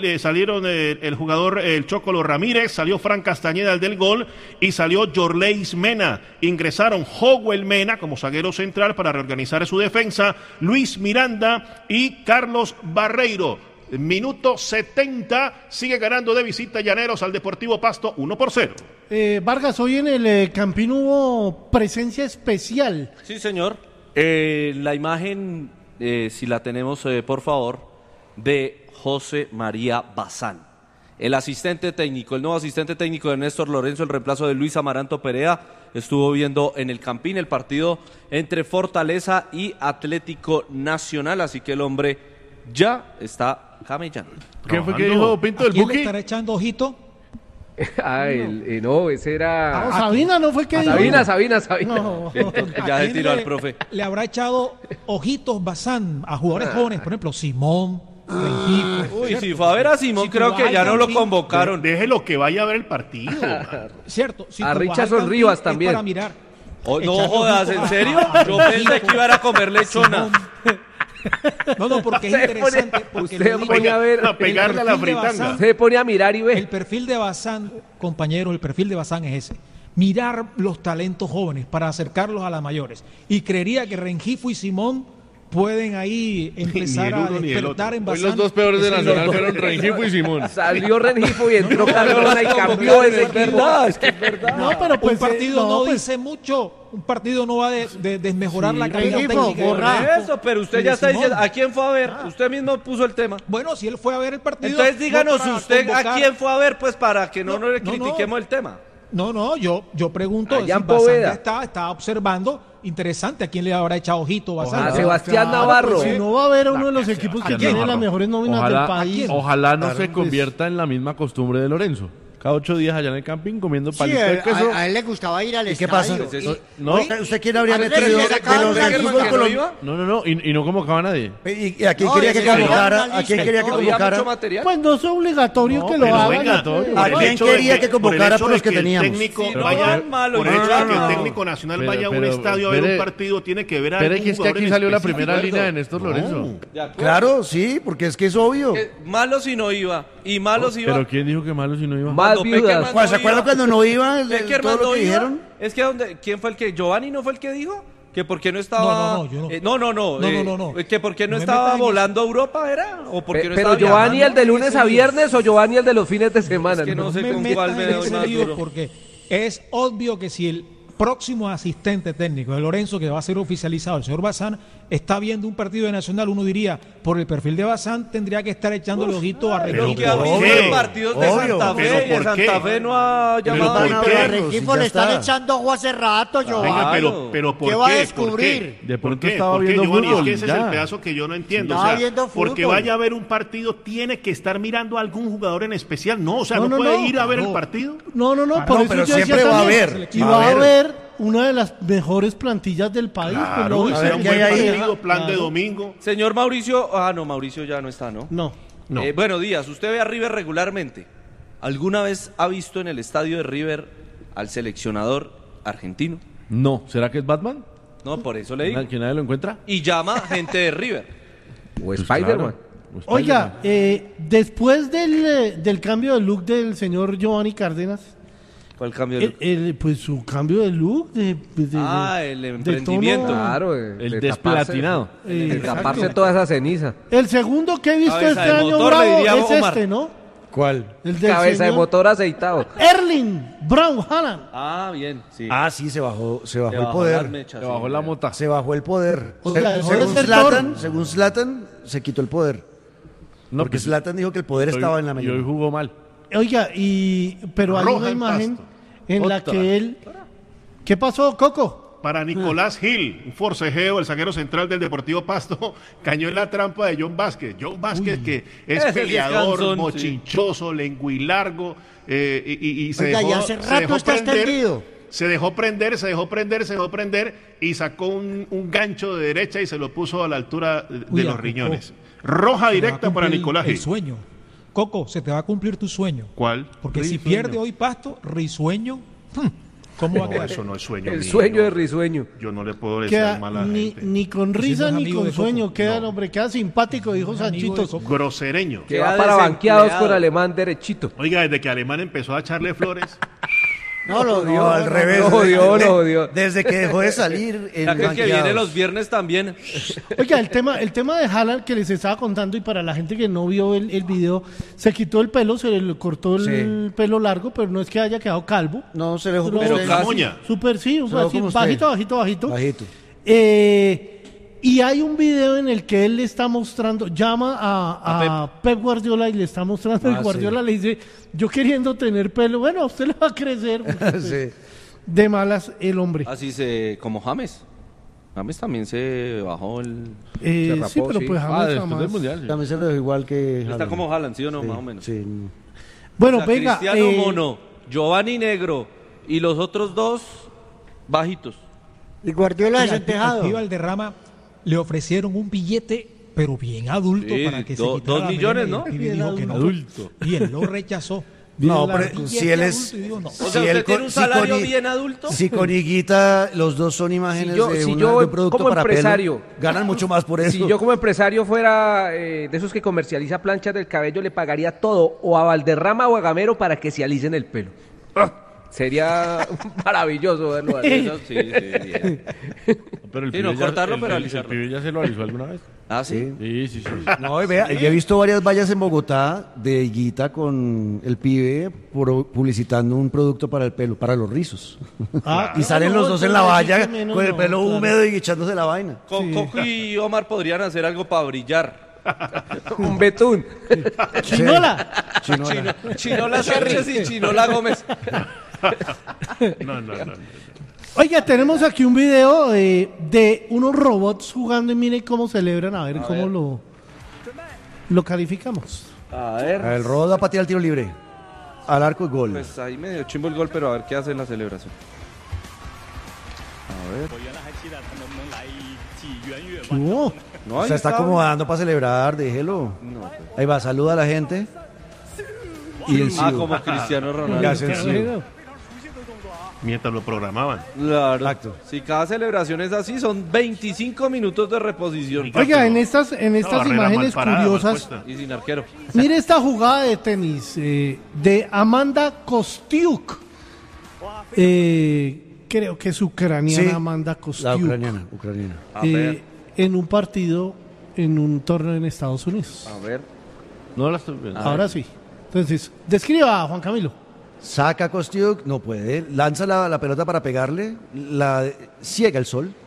el jugador el Chocolo Ramírez, salió Fran Castañeda el del gol y salió Yorleis Mena. Ingresaron Howell Mena como zaguero central para reorganizar su defensa, Luis Miranda y Carlos Barreiro. Minuto 70, sigue ganando de visita Llaneros al Deportivo Pasto 1-0. Vargas, hoy en el Campín hubo presencia especial. Sí, señor. La imagen, si la tenemos, por favor, de José María Bazán, el asistente técnico, el nuevo asistente técnico de Néstor Lorenzo, el reemplazo de Luis Amaranto Perea. Estuvo viendo en el Campín el partido entre Fortaleza y Atlético Nacional, así que el hombre ya está camellando. ¿Qué fue que dijo Pinto del Buki? ¿Quién le estará echando ojito? No, ese era... Sabina no fue que dijo. Sabina. No. Ya se tiró al profe. Le habrá echado ojitos Bazán a jugadores jóvenes, por ejemplo, Simón, Uy, si fue a ver a Simón, creo que ya no lo convocaron. Déjelo que vaya a ver el partido. Cierto. A Richardson Rivas también. Para mirar. No jodas, ¿en serio? Yo pensé que iban a comer lechona. No, porque es interesante. Porque usted pone a ver, a pegarle a la fritanga. Se pone a mirar y ve. El perfil de Bazán, compañeros, el perfil de Bazán es ese. Mirar los talentos jóvenes para acercarlos a las mayores. Y creería que Rengifo y Simón pueden ahí empezar a despertar en Bazán. Hoy los dos peores de Nacional fueron Rengifo y Simón. Salió Rengifo y entró Cardona y cambió ese equipo. Es que es verdad. No, pero pues, un partido no dice mucho. Un partido no va a desmejorar la calidad técnica. Eso, pero usted ya está diciendo, ¿a quién fue a ver? Usted mismo puso el tema. Bueno, si él fue a ver el partido. Entonces díganos usted a quién fue a ver, pues para que no le critiquemos el tema. No, yo pregunto, si Bazán está observando, interesante, ¿a quién le habrá echado ojito Bazán? A Sebastián Navarro. Si no va a haber uno de los equipos que tiene las mejores nóminas del país. Ojalá no se convierta en la misma costumbre de Lorenzo. Cada 8 días allá en el camping comiendo palito de queso. A él le gustaba ir al estadio. ¿Qué pasa? No. ¿Usted quién habría metido de los del fútbol colombiano? No, y no convocaba a nadie. ¿Y a quién quería que convocara? ¿A quién quería que convocara? Pues no es obligatorio que lo haga. ¿A quién quería que convocara por los que teníamos? Por el hecho de que el técnico nacional vaya a un estadio a ver un partido, tiene que ver a Pero es que aquí salió la primera línea de Néstor Lorenzo. Claro, sí, porque es que es obvio. Malo si no iba. Y malo si iba. ¿Pero quién dijo que malo si no iba? Más viudas. ¿Se acuerdan cuando no iba? Todo lo que dijeron. Es que ¿quién fue el que? ¿Giovanni no fue el que dijo? Que por qué no estaba. No. Que por qué no estaba volando a Europa, ¿era? ¿O por qué no pero estaba Giovanni viajando? el de lunes a viernes o Giovanni el de los fines de semana. Es que no sé con cuál me doy más duro. Porque es obvio que si el próximo asistente técnico de Lorenzo, que va a ser oficializado, el señor Bazán, está viendo un partido de Nacional, uno diría, por el perfil de Bazán, tendría que estar echándole ojito a Pero Rengifo. que ha visto partidos de Santa Fe y de Santa Fe no ha llamado a Rengifo, le están echando ojo hace rato, Giovanni. Venga, pero ¿por qué? ¿Qué va a descubrir? De pronto estaba viendo fútbol. Es que ese es el pedazo que yo no entiendo. Estaba viendo fútbol. Porque vaya a ver un partido, tiene que estar mirando a algún jugador en especial. No, o sea, no puede ir a ver el partido. No, por eso pero yo siempre decía va a también, haber. y va a haber una de las mejores plantillas del país. Claro, pues, a ver, un buen partido, plan claro. de domingo. Señor Mauricio, Mauricio ya no está, ¿no? No. Bueno, Díaz, usted ve a River regularmente. ¿Alguna vez ha visto en el estadio de River al seleccionador argentino? No. ¿Será que es Batman? No, por eso le digo. ¿Que nadie lo encuentra? Y llama gente de River. O Spider-Man. Oiga, después del cambio de look del señor Giovanni Cárdenas, ¿Cuál cambio de look? pues su cambio de look. El emprendimiento. Claro, el desplatinado. De taparse toda esa ceniza. El segundo que he visto Cabeza este de año motor, bravo le diría es Omar. ¿no? ¿Cuál? El del Cabeza de señor motor aceitado. Erling Braun Haaland. Bien, sí. Sí, se bajó el poder. Se bajó la mota. Se bajó el poder. O sea, Según Zlatan, se quitó el poder. No, Porque pues, Zlatan dijo que el poder estaba en la Y mañana. hoy jugó mal. Oiga, pero hay Roja una en imagen Pasto. en la que él... ¿Qué pasó, Coco? Para Nicolás Gil, un forcejeo, el zaguero central del Deportivo Pasto, cayó en la trampa de John Vázquez. John Vázquez, que es Ese peleador, descansón, mochinchoso, lengüilargo, y se Oiga, dejó, ya hace se rato dejó está prender, extendido. se dejó prender y sacó un gancho de derecha y se lo puso a la altura de los riñones. Roja directa para Nicolás Gil. El sueño. Coco, se te va a cumplir tu sueño. ¿Cuál? Porque si pierde hoy Pasto, Risueño, ¿cómo va a quedar? Eso no es sueño El mío. sueño de Risueño. Yo no le puedo decir mal a la gente. Ni con risa ni con sueño. Queda simpático, dijo Sanchito. Grosereño. Que va para banqueados con Alemán derechito. Oiga, desde que Alemán empezó a echarle flores... No, lo dio. al revés. Lo odió. Desde que dejó de salir en Ya que banqueados. viene los viernes también. Oiga, el tema de Haaland que les estaba contando, y para la gente que no vio el video, se quitó el pelo, se le cortó el pelo largo, pero no es que haya quedado calvo. No, se dejó Pero como casi. usted. Súper, sí, Se dejó así, como usted. bajito. Bajito. Y hay un video en el que él le está mostrando, llama a Pep Guardiola y le está mostrando, y Guardiola le dice, yo queriendo tener pelo, bueno, a usted le va a crecer. Sí. De malas el hombre. Así como James. James también se bajó el... Sí, rapó, pero sí. pues James Después jamás. del Mundial. Sí. También se lo dejó igual que Está Haaland. como Haaland, ¿sí o no? Sí, Más o menos. Sí. Bueno, O sea, venga. Cristiano Mono, Giovanni Negro y los otros dos bajitos. Y Guardiola Oiga, desentejado. Al Valderrama le ofrecieron un billete pero bien adulto para que se quitara 2 millones, ¿no? Bien adulto. Y él lo rechazó. No, pero si él es... O sea, ¿usted tiene un salario bien adulto? Si con Higuita los dos son imágenes de un producto como para empresario, pelo, ganan mucho más por eso. Si yo como empresario fuera de esos que comercializa planchas del cabello, le pagaría todo, o a Valderrama o a Gamero, para que se alicen el pelo. Sería maravilloso verlo así. Sí, bien. Pero no cortarlo, pero alisarlo. ¿El pibe ya se lo alisó alguna vez? ¿Ah, sí? Sí. No, vea, yo he visto varias vallas en Bogotá de Higuita con el pibe publicitando un producto para el pelo, para los rizos. Y salen los dos en la valla con el pelo húmedo y echándose la vaina. Coco y Omar podrían hacer algo para brillar. Un betún. Chinola. Chinola Sánchez y Chinola Gómez. No. Oiga, tenemos aquí un video de unos robots jugando y miren cómo celebran, a ver cómo lo calificamos. A ver. El robot va a patear el tiro libre. Al arco y gol. Pues ahí medio chimbo el gol, pero a ver qué hace en la celebración. A ver. No, se está acomodando para celebrar, déjelo. No, ahí va, saluda a la gente. Y el como Cristiano Ronaldo. Mientras lo programaban. Claro. Exacto. Si cada celebración es así, son 25 minutos de reposición. Oiga, en estas imágenes curiosas. Y sin arquero. Mire esta jugada de tenis de Amanda Kostiuk. Creo que es ucraniana, sí, Amanda Kostiuk. La ucraniana. En un partido, en un torneo en Estados Unidos. A ver. No la estoy viendo. Ahora sí. Entonces, describa a Juan Camilo. Saca Kostiuk, no puede. Lanza la pelota para pegarle. La ciega el sol.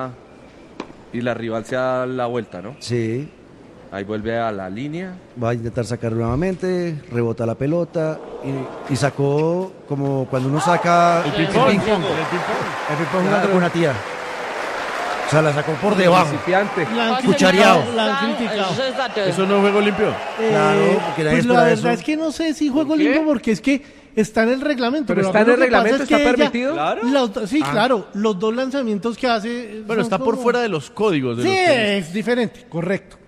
Y la rival se da la vuelta, ¿no? Sí. Ahí vuelve a la línea. Va a intentar sacarlo nuevamente. Rebota la pelota. Y sacó como cuando uno saca el ping-pong. El ping-pong con una tía. O sea, la sacó por debajo. Cuchareado. La han criticado. ¿Eso no es juego limpio? Claro, porque pues la verdad es que no sé si juego limpio porque es que está en el reglamento. Pero está en el reglamento, está permitido. Claro. Claro. Los dos lanzamientos que hace. Bueno, está por fuera de los códigos. Sí, es diferente. Correcto.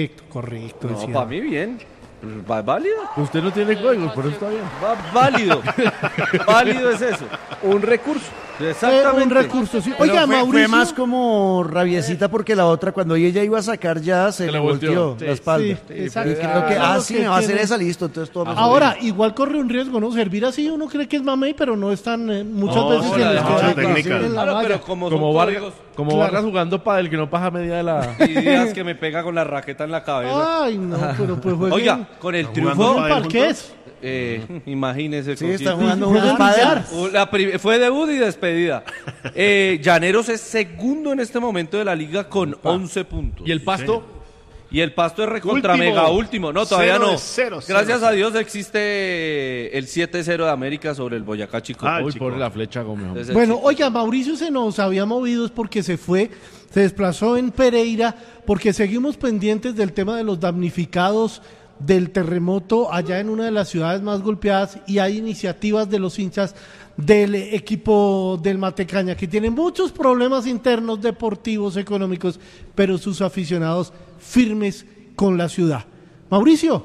No, para mí bien. ¿Válido? Usted no tiene códigos, por eso está bien. Válido. Válido es eso. Un recurso. Exactamente. Un recurso, sí. Oiga, Mauricio. Fue más como rabiecita porque la otra, cuando ella iba a sacar ya, se le volteó la espalda. Sí, exacto. Y creo que, sí, me va a hacer esa, listo. Entonces todo ahora, igual corre un riesgo, ¿no? Servir así, uno cree que es mamey, pero no están muchas veces en la valla. Pero como Vargas jugando pádel, que no pasa media de la... Y días que me pega con la raqueta en la cabeza. Ay, no, pero pues jueguen. Oiga, con el triunfo... ¿Parqués? Imagínese. Sí, está jugando un pádel. Fue debut y despedida. Llaneros es segundo en este momento de la liga con 11 puntos. ¿Y el Pasto? Y el Pasto es recontra mega último. No, todavía no. Gracias a Dios existe el 7-0 de América sobre el Boyacá Chico. Hoy por la flecha Gómez. Bueno, oiga, Mauricio se nos había movido es porque se desplazó en Pereira, porque seguimos pendientes del tema de los damnificados del terremoto allá en una de las ciudades más golpeadas, y hay iniciativas de los hinchas del equipo del Matecaña que tienen muchos problemas internos, deportivos, económicos, pero sus aficionados firmes con la ciudad. Mauricio.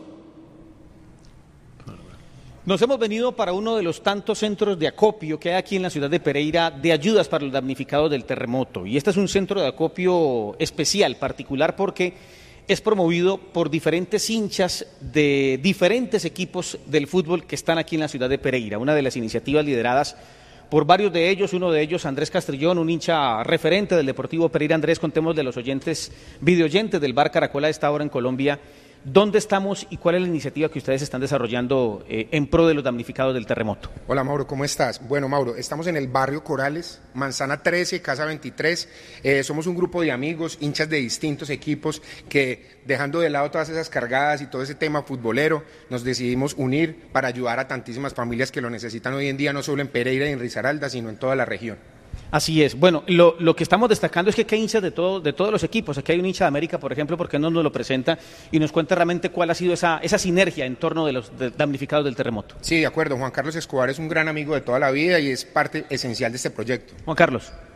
Nos hemos venido para uno de los tantos centros de acopio que hay aquí en la ciudad de Pereira de ayudas para los damnificados del terremoto, y este es un centro de acopio especial, particular, porque es promovido por diferentes hinchas de diferentes equipos del fútbol que están aquí en la ciudad de Pereira. Una de las iniciativas lideradas por varios de ellos, uno de ellos Andrés Castrillón, un hincha referente del Deportivo Pereira. Andrés, contemos de los videoyentes del Bar Caracol a esta hora en Colombia, ¿dónde estamos y cuál es la iniciativa que ustedes están desarrollando en pro de los damnificados del terremoto? Hola Mauro, ¿cómo estás? Bueno Mauro, estamos en el barrio Corales, Manzana 13, Casa 23, somos un grupo de amigos, hinchas de distintos equipos que, dejando de lado todas esas cargadas y todo ese tema futbolero, nos decidimos unir para ayudar a tantísimas familias que lo necesitan hoy en día, no solo en Pereira y en Risaralda, sino en toda la región. Así es. Bueno, lo que estamos destacando es que hay hinchas de todos los equipos. Aquí hay un hincha de América, por ejemplo, ¿por qué no nos lo presenta y nos cuenta realmente cuál ha sido esa sinergia en torno de los damnificados del terremoto? Sí, de acuerdo. Juan Carlos Escobar es un gran amigo de toda la vida y es parte esencial de este proyecto. Juan Carlos.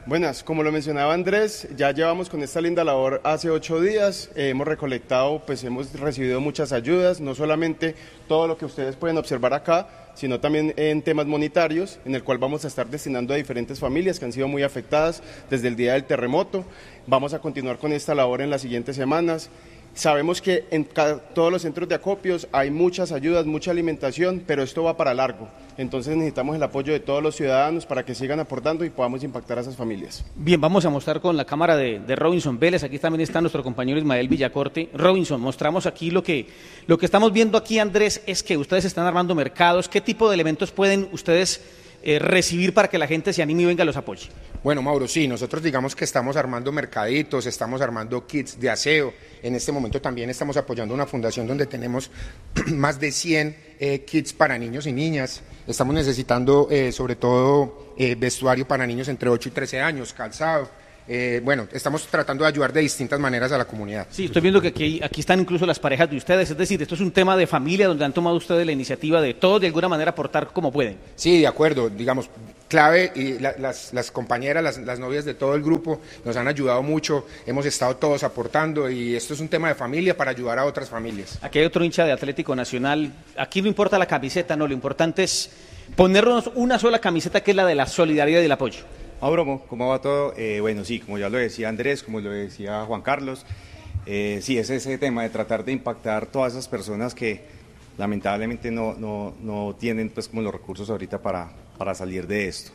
Buenas, como lo mencionaba Andrés, ya llevamos con esta linda labor hace 8 días, hemos recolectado, pues hemos recibido muchas ayudas, no solamente todo lo que ustedes pueden observar acá, sino también en temas monetarios, en el cual vamos a estar destinando a diferentes familias que han sido muy afectadas desde el día del terremoto. Vamos a continuar con esta labor en las siguientes semanas. Sabemos que en todos los centros de acopios hay muchas ayudas, mucha alimentación, pero esto va para largo. Entonces necesitamos el apoyo de todos los ciudadanos para que sigan aportando y podamos impactar a esas familias. Bien, vamos a mostrar con la cámara de Robinson Vélez. Aquí también está nuestro compañero Ismael Villacorte. Robinson, mostramos aquí lo que estamos viendo aquí, Andrés, es que ustedes están armando mercados. ¿Qué tipo de elementos pueden ustedes recibir para que la gente se anime y venga a los apoye? Bueno, Mauro, sí, nosotros digamos que estamos armando mercaditos, estamos armando kits de aseo. En este momento también estamos apoyando una fundación donde tenemos más de 100 kits para niños y niñas. Estamos necesitando sobre todo vestuario para niños entre 8 y 13 años, calzado. Bueno, estamos tratando de ayudar de distintas maneras a la comunidad. Sí, estoy viendo que aquí están incluso las parejas de ustedes, es decir, esto es un tema de familia donde han tomado ustedes la iniciativa de todos de alguna manera aportar como pueden. Sí, de acuerdo, digamos, clave, y las compañeras, las novias de todo el grupo nos han ayudado mucho, hemos estado todos aportando y esto es un tema de familia para ayudar a otras familias. Aquí hay otro hincha de Atlético Nacional, aquí no importa la camiseta, no, lo importante es ponernos una sola camiseta que es la de la solidaridad y el apoyo. Mauro, ¿cómo va todo? Bueno, sí, como ya lo decía Andrés, como lo decía Juan Carlos, sí, es ese tema de tratar de impactar todas esas personas que lamentablemente no tienen pues como los recursos ahorita para salir de esto.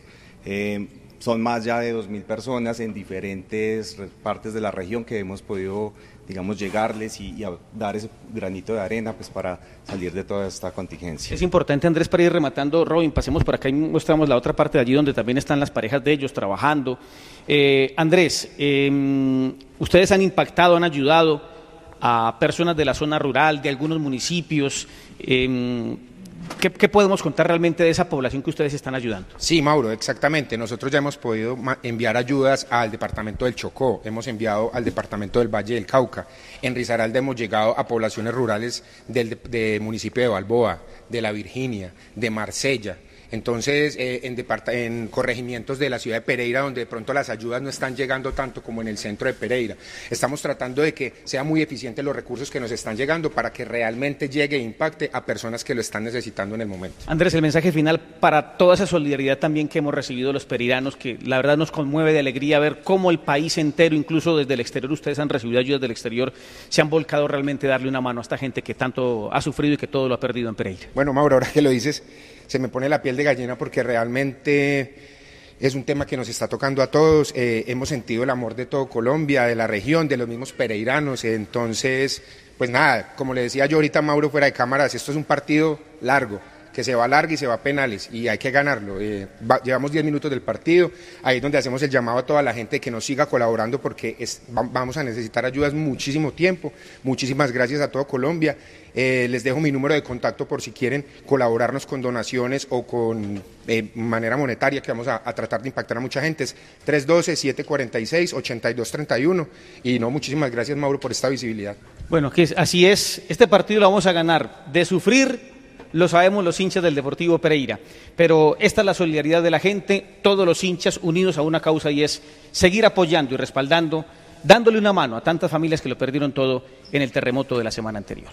Son más ya de 2.000 personas en diferentes partes de la región que hemos podido, digamos, llegarles y dar ese granito de arena pues para salir de toda esta contingencia. Es importante, Andrés, para ir rematando, Robin, pasemos por acá y mostramos la otra parte de allí donde también están las parejas de ellos trabajando. Andrés, ustedes han impactado, han ayudado a personas de la zona rural, de algunos municipios. ¿Qué podemos contar realmente de esa población que ustedes están ayudando? Sí, Mauro, exactamente. Nosotros ya hemos podido enviar ayudas al departamento del Chocó, hemos enviado al departamento del Valle del Cauca. En Risaralda hemos llegado a poblaciones rurales del municipio de Balboa, de La Virginia, de Marsella. Entonces, en corregimientos de la ciudad de Pereira, donde de pronto las ayudas no están llegando tanto como en el centro de Pereira. Estamos tratando de que sean muy eficientes los recursos que nos están llegando para que realmente llegue e impacte a personas que lo están necesitando en el momento. Andrés, el mensaje final para toda esa solidaridad también que hemos recibido los pereiranos, que la verdad nos conmueve de alegría ver cómo el país entero, incluso desde el exterior, ustedes han recibido ayudas del exterior, se han volcado realmente a darle una mano a esta gente que tanto ha sufrido y que todo lo ha perdido en Pereira. Bueno, Mauro, ahora que lo dices, se me pone la piel de gallina porque realmente es un tema que nos está tocando a todos. Hemos sentido el amor de todo Colombia, de la región, de los mismos pereiranos. Entonces, pues nada, como le decía yo ahorita a Mauro fuera de cámaras, esto es un partido largo, que se va largo y se va a penales y hay que ganarlo. Llevamos 10 minutos del partido, ahí es donde hacemos el llamado a toda la gente que nos siga colaborando porque vamos a necesitar ayudas muchísimo tiempo. Muchísimas gracias a todo Colombia. Les dejo mi número de contacto por si quieren colaborarnos con donaciones o con manera monetaria, que vamos a tratar de impactar a mucha gente. Es 312-746-8231 y no, muchísimas gracias, Mauro, por esta visibilidad. Bueno, que así es, este partido lo vamos a ganar, de sufrir lo sabemos los hinchas del Deportivo Pereira, pero esta es la solidaridad de la gente, todos los hinchas unidos a una causa y es seguir apoyando y respaldando, dándole una mano a tantas familias que lo perdieron todo en el terremoto de la semana anterior.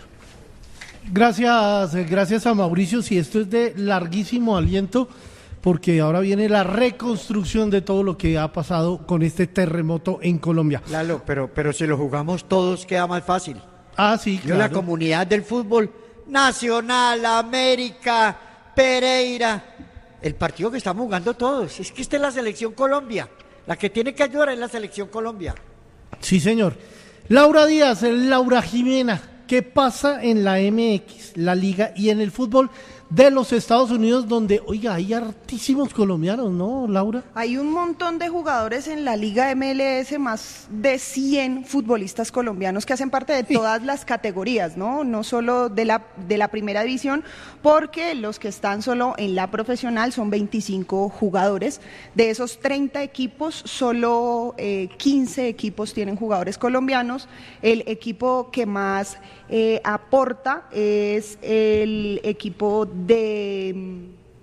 Gracias a Mauricio, si esto es de larguísimo aliento, porque ahora viene la reconstrucción de todo lo que ha pasado con este terremoto en Colombia. Lalo, pero si lo jugamos todos queda más fácil. Ah, sí, claro. La comunidad del fútbol, Nacional, América, Pereira, el partido que estamos jugando todos, es que esta es la selección Colombia, la que tiene que ayudar es la selección Colombia. Sí, señor. Laura Díaz, Laura Jimena, ¿qué pasa en la MX, la Liga y en el fútbol de los Estados Unidos, donde, oiga, hay hartísimos colombianos, ¿no, Laura? Hay un montón de jugadores en la Liga MLS, más de 100 futbolistas colombianos que hacen parte de todas las categorías, ¿no? No solo de la primera división, porque los que están solo en la profesional son 25 jugadores. De esos 30 equipos, solo 15 equipos tienen jugadores colombianos. El equipo que más aporta es el equipo de...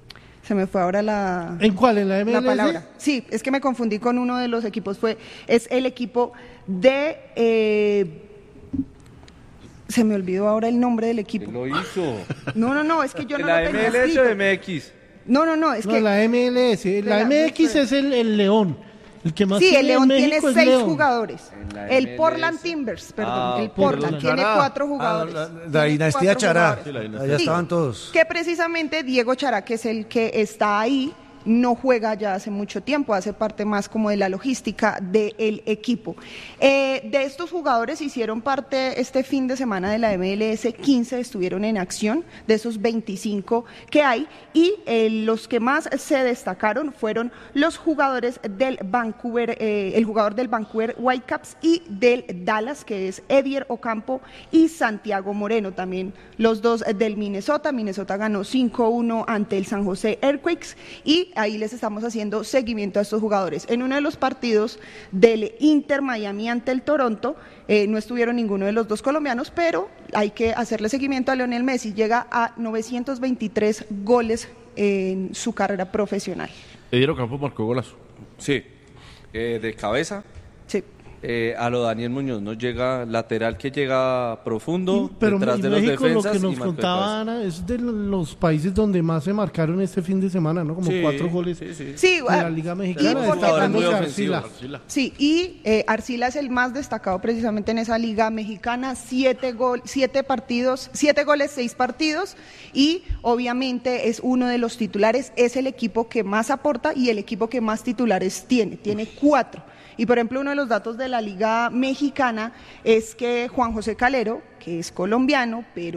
Se me fue ahora la... ¿En cuál? ¿En la MLS? La palabra. Sí, es que me confundí con uno de los equipos. Es el equipo de... se me olvidó ahora el nombre del equipo. ¿Lo hizo? No, es que yo no lo tenía escrito. ¿La MLS o MX? No, es que... la MLS. La MX es el León. El que más el León tiene 6 León. jugadores. El Portland Timbers, perdón. El Portland tiene 4 jugadores. La dinastía Chará. Allá estaban todos. Que precisamente Diego Chará, que es el que está ahí, no juega ya hace mucho tiempo, hace parte más como de la logística del equipo. De estos jugadores hicieron parte este fin de semana de la MLS, 15 estuvieron en acción, de esos 25 que hay, y los que más se destacaron fueron los jugadores del Vancouver, el jugador del Vancouver Whitecaps y del Dallas, que es Edier Ocampo y Santiago Moreno, también los dos del Minnesota. Minnesota ganó 5-1 ante el San José Earthquakes y ahí les estamos haciendo seguimiento a estos jugadores. En uno de los partidos del Inter Miami ante el Toronto, no estuvieron ninguno de los dos colombianos, pero hay que hacerle seguimiento a Lionel Messi. Llega a 923 goles en su carrera profesional. Edier Ocampo marcó golazo. Sí, de cabeza. Sí. A lo Daniel Muñoz nos llega lateral que llega profundo, pero detrás de México, los defensas. Lo que nos contaba Ana es de los países donde más se marcaron este fin de semana, ¿no? Como 4 goles sí, de la Liga Mexicana. Arcila. Sí, y Arcila es el más destacado precisamente en esa Liga Mexicana, 7 goles, 6 partidos, y obviamente es uno de los titulares, es el equipo que más aporta y el equipo que más titulares tiene 4. Y por ejemplo, uno de los datos de la Liga Mexicana es que Juan José Calero, que es colombiano, pero